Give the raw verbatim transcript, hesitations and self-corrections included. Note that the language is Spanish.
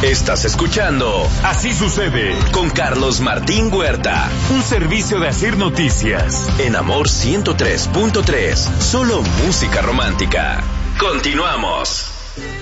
Estás escuchando Así Sucede con Carlos Martín Huerta. Un servicio de Asir Noticias. En Amor ciento tres punto tres. Solo música romántica. Continuamos.